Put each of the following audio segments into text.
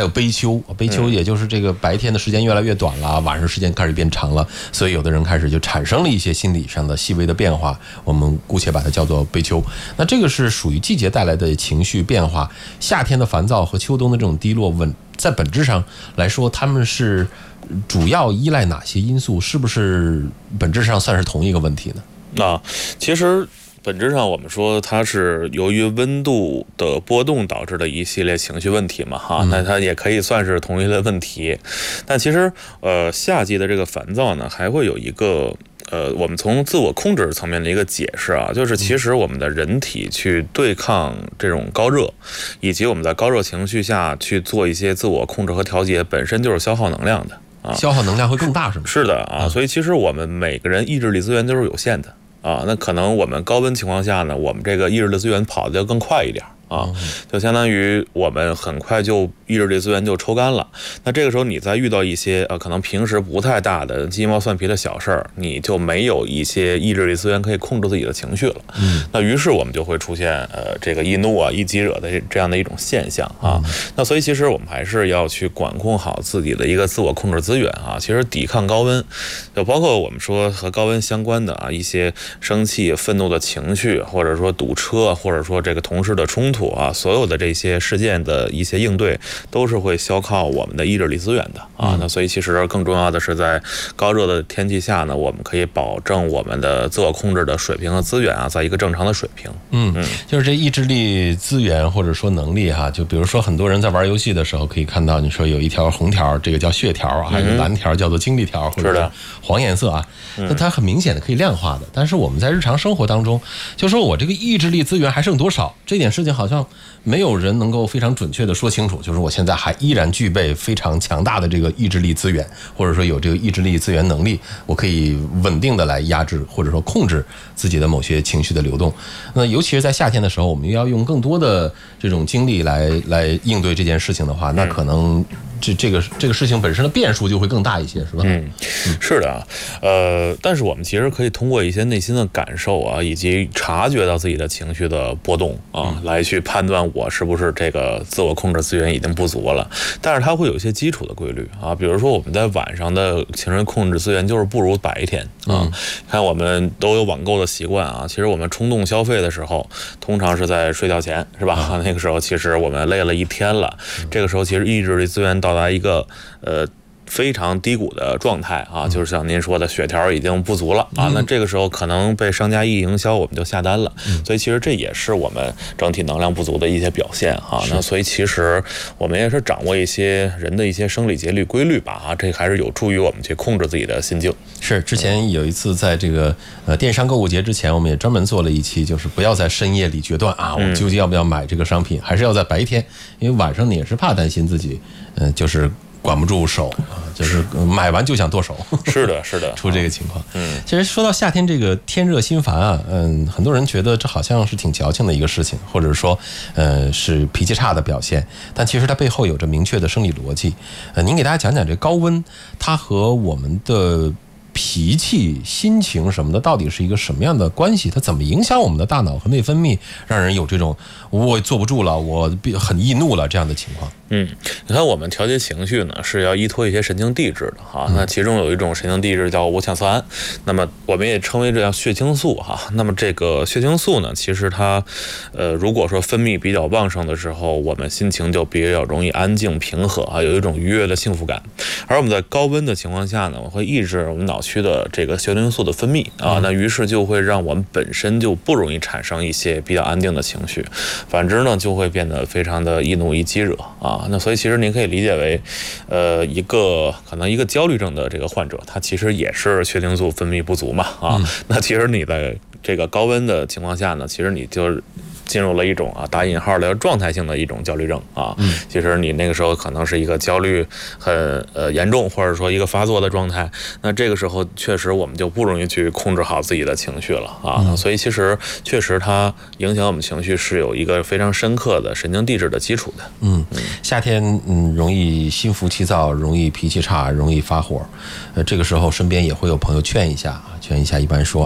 有悲秋，悲秋也就是这个白天的时间越来越短了，晚上时间开始变长了，所以有的人开始就产生了一些心理上的细微的变化，我们姑且把它叫做悲秋。那这个是属于季节带来的情绪变化，夏天的烦躁和秋冬的这种低落在本质上来说，他们是主要依赖哪些因素？是不是本质上算是同一个问题呢？ 其实本质上我们说它是由于温度的波动导致的一系列情绪问题嘛，那它也可以算是同一类问题。但其实夏季的这个烦躁呢，还会有一个我们从自我控制层面的一个解释啊，就是其实我们的人体去对抗这种高热，以及我们在高热情绪下去做一些自我控制和调节，本身就是消耗能量的消耗能量会更大是吗？ 是的所以其实我们每个人意志力资源都是有限的那可能我们高温情况下呢，我们这个意志力资源跑得要更快一点就相当于我们很快就意志力资源就抽干了。那这个时候你再遇到一些可能平时不太大的鸡毛蒜皮的小事儿，你就没有一些意志力资源可以控制自己的情绪了。那于是我们就会出现这个易怒易激惹的这样的一种现象那所以其实我们还是要去管控好自己的一个自我控制资源其实抵抗高温，就包括我们说和高温相关的一些生气、愤怒的情绪，或者说堵车，或者说这个同事的冲突所有的这些事件的一些应对都是会消耗我们的意志力资源的那所以其实更重要的是在高热的天气下呢，我们可以保证我们的自我控制的水平和资源在一个正常的水平。 就是这意志力资源或者说能力就比如说很多人在玩游戏的时候可以看到，你说有一条红条，这个叫血条还有蓝条叫做精力条，或者黄颜色那它很明显的可以量化的。但是我们在日常生活当中，就说我这个意志力资源还剩多少，这点事情好像没有人能够非常准确的说清楚，就是我现在还依然具备非常强大的这个意志力资源，或者说有这个意志力资源能力，我可以稳定的来压制或者说控制自己的某些情绪的流动。那尤其是在夏天的时候，我们要用更多的这种精力来应对这件事情的话，那可能这个事情本身的变数就会更大一些，是吧？ 是的但是我们其实可以通过一些内心的感受以及察觉到自己的情绪的波动来去判断我是不是这个自我控制资源已经不足了。但是它会有一些基础的规律比如说我们在晚上的情绪控制资源就是不如白天看我们都有网购的习惯其实我们冲动消费的时候通常是在睡觉前，是吧？那个时候其实我们累了一天了，这个时候其实意志力资源到达一个非常低谷的状态就是像您说的血条已经不足了那这个时候可能被商家一营销，我们就下单了所以其实这也是我们整体能量不足的一些表现那所以其实我们也是掌握一些人的一些生理节律规律吧这还是有助于我们去控制自己的心境。 是之前有一次在这个电商购物节之前，我们也专门做了一期，就是不要在深夜里决断我们究竟要不要买这个商品，还是要在白天，因为晚上你也是怕担心自己就是管不住手就是买完就想剁手。 是的出这个情况其实说到夏天这个天热心烦很多人觉得这好像是挺矫情的一个事情，或者说是脾气差的表现，但其实它背后有着明确的生理逻辑您给大家讲讲这高温它和我们的脾气、心情什么的到底是一个什么样的关系，它怎么影响我们的大脑和内分泌，让人有这种我坐不住了，我很易怒了这样的情况。 你看我们调节情绪呢是要依托一些神经递质的那其中有一种神经递质叫五羟色胺，那么我们也称为这叫血清素那么这个血清素呢，其实它如果说分泌比较旺盛的时候，我们心情就比较容易安静平和有一种愉悦的幸福感。而我们在高温的情况下呢，会抑制我们脑区的这个血清素的分泌那于是就会让我们本身就不容易产生一些比较安定的情绪，反之呢就会变得非常的易怒易激惹那所以其实您可以理解为可能一个焦虑症的这个患者，他其实也是血清素分泌不足嘛那其实你在这个高温的情况下呢，其实你就进入了一种打引号的状态性的一种焦虑症其实你那个时候可能是一个焦虑很严重，或者说一个发作的状态，那这个时候确实我们就不容易去控制好自己的情绪了所以其实确实它影响我们情绪是有一个非常深刻的神经递质的基础的。 夏天容易心浮气躁，容易脾气差，容易发火这个时候身边也会有朋友劝一下，一般说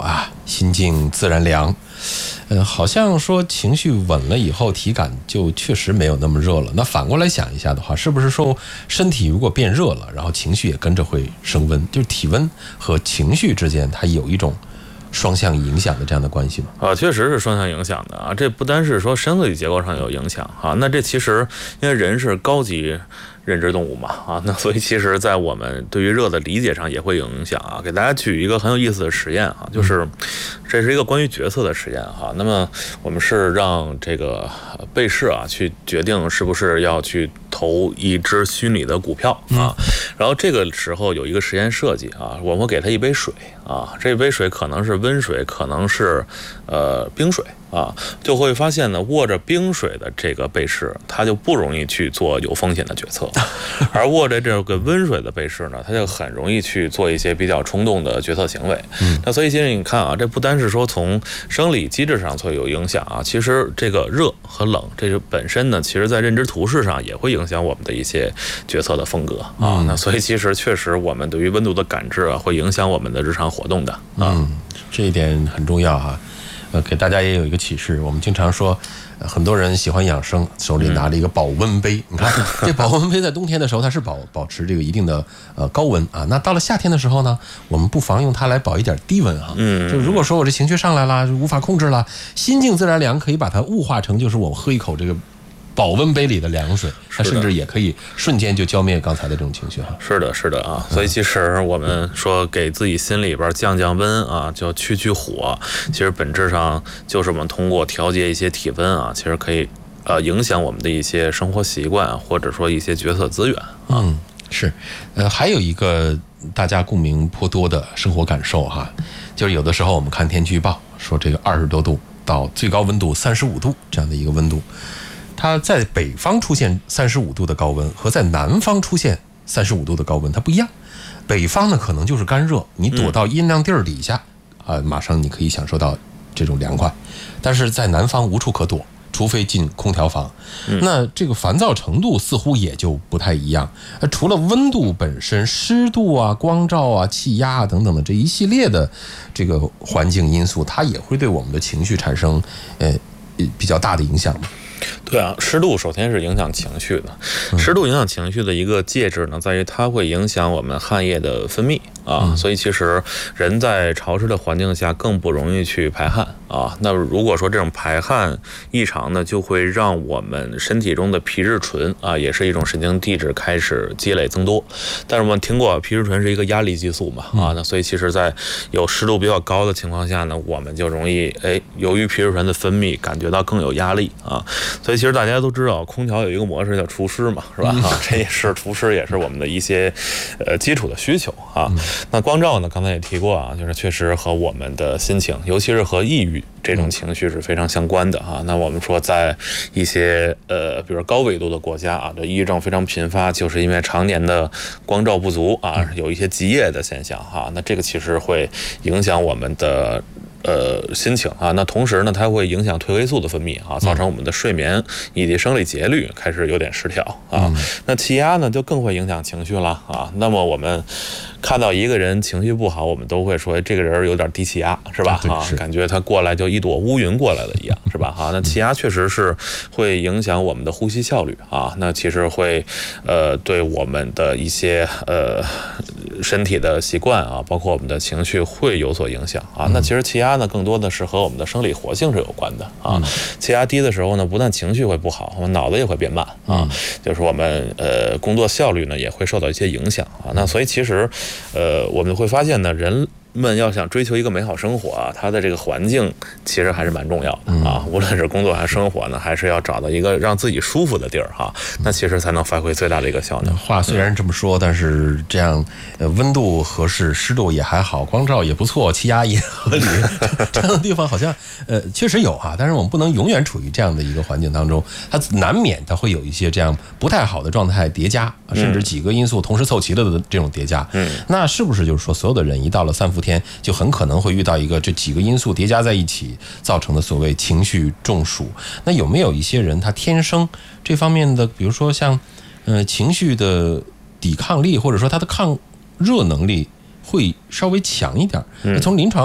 心静自然凉。好像说情绪稳了以后，体感就确实没有那么热了。那反过来想一下的话，是不是说身体如果变热了，然后情绪也跟着会升温？就是体温和情绪之间，它有一种双向影响的这样的关系吗？ 确实是双向影响的啊。这不单是说生理结构上有影响啊，那这其实因为人是高级认知动物嘛啊，那所以其实在我们对于热的理解上也会有影响啊。给大家举一个很有意思的实验啊，就是这是一个关于决策的实验哈。那么我们是让这个被试啊去决定是不是要去投一只虚拟的股票啊，然后这个时候有一个实验设计啊，我们会给他一杯水啊，这杯水可能是温水，可能是冰水啊，就会发现呢，握着冰水的这个被试，他就不容易去做有风险的决策，而握着这个温水的被试呢，他就很容易去做一些比较冲动的决策行为。那所以其实你看啊，这不单是说从生理机制上会有影响啊，其实这个热和冷这个本身呢，其实在认知图示上也会影响我们的一些决策的风格啊。那所以其实确实我们对于温度的感知啊，会影响我们的日常活动的啊。 这一点很重要哈。给大家也有一个启示，我们经常说，很多人喜欢养生，手里拿着一个保温杯。你看，这保温杯在冬天的时候，它是保持这个一定的高温啊。那到了夏天的时候呢，我们不妨用它来保一点低温啊。就如果说我这情绪上来了，无法控制了，心静自然凉，可以把它物化成就是我喝一口这个保温杯里的凉水，它甚至也可以瞬间就浇灭刚才的这种情绪哈。 是的，是的啊，所以其实我们说给自己心里边降温啊，就去火，其实本质上就是我们通过调节一些体温啊，其实可以影响我们的一些生活习惯，或者说一些决策资源啊。 是，还有一个大家共鸣颇多的生活感受哈，就是有的时候我们看天气预报说这个20多度到最高温度35度这样的一个温度。它在北方出现35度的高温和在南方出现35度的高温它不一样。北方呢可能就是干热，你躲到阴凉地儿底下马上你可以享受到这种凉快，但是在南方无处可躲，除非进空调房。那这个烦躁程度似乎也就不太一样。除了温度本身，湿度啊、光照啊、气压啊等等的这一系列的这个环境因素，它也会对我们的情绪产生比较大的影响嘛。 对啊，湿度首先是影响情绪的。湿度影响情绪的一个介质呢，在于它会影响我们汗液的分泌啊，所以其实人在潮湿的环境下更不容易去排汗啊。那如果说这种排汗异常呢，就会让我们身体中的皮质醇啊，也是一种神经递质开始积累增多。但是我们听过皮质醇是一个压力激素嘛啊，那所以其实在有湿度比较高的情况下呢，我们就容易由于皮质醇的分泌感觉到更有压力啊。所以其实大家都知道，空调有一个模式叫除湿嘛，是吧？这也是除湿，也是我们的一些基础的需求啊。那光照呢，刚才也提过啊，就是确实和我们的心情，尤其是和抑郁这种情绪是非常相关的啊。那我们说，在一些比如高纬度的国家啊，这抑郁症非常频发，就是因为常年的光照不足啊，有一些极夜的现象哈。那这个其实会影响我们的心情啊，那同时呢，它会影响褪黑素的分泌啊，造成我们的睡眠以及生理节律开始有点失调啊。那气压呢，就更会影响情绪了啊。那么我们看到一个人情绪不好，我们都会说这个人有点低气压，是吧？感觉他过来就一朵乌云过来了一样，是吧？那气压确实是会影响我们的呼吸效率啊。那其实会对我们的一些身体的习惯啊，包括我们的情绪会有所影响啊。那其实气压呢，更多的是和我们的生理活性是有关的啊。气压低的时候呢，不但情绪会不好，我们脑子也会变慢啊，就是我们工作效率呢也会受到一些影响啊。那所以其实我们会发现呢，人们要想追求一个美好生活啊，它的这个环境其实还是蛮重要的啊。无论是工作还是生活呢，还是要找到一个让自己舒服的地儿哈，那其实才能发挥最大的一个效能。 话虽然这么说，但是这样温度合适，湿度也还好，光照也不错，气压也合理，这样的地方好像确实有哈，但是我们不能永远处于这样的一个环境当中，它难免它会有一些这样不太好的状态叠加，甚至几个因素同时凑齐了的这种叠加。那是不是就是说，所有的人一到了3伏天，就很可能会遇到一个这几个因素叠加在一起造成的所谓情绪中暑？那有没有一些人他天生这方面的，比如说像情绪的抵抗力，或者说他的抗热能力会稍微强一点？从临床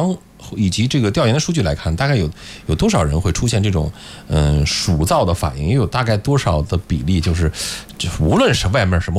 以及这个调研的数据来看，大概有多少人会出现这种暑燥的反应？又有大概多少的比例，就是无论是外面什么